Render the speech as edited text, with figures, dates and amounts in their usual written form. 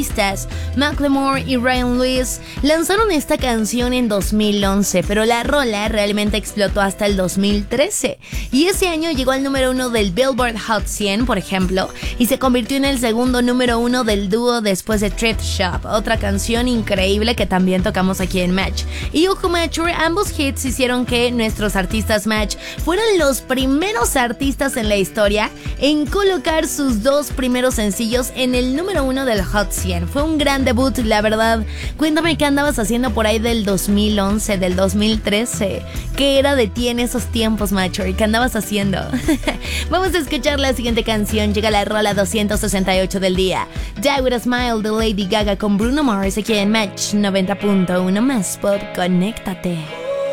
artistas, Macklemore y Ryan Lewis, lanzaron esta canción en 2011, pero la rola realmente explotó hasta el 2013. Y ese año llegó al número 1 del Billboard Hot 100, por ejemplo, y se convirtió en el segundo número 1 del dúo después de Thrift Shop, otra canción increíble que también tocamos aquí en Match. Y ojo Matcher, ambos hits hicieron que nuestros artistas Match fueran los primeros artistas en la historia en colocar sus dos primeros sencillos en el número 1 del Hot 100. Fue un gran debut, la verdad. Cuéntame qué andabas haciendo por ahí del 2011, del 2013. ¿Qué era de ti en esos tiempos, Matcher? ¿Qué andabas haciendo? Vamos a escuchar la siguiente canción. Llega la rola 268 del día. Die With A Smile de Lady Gaga con Bruno Mars aquí en Match 90.1 más pop. Conéctate.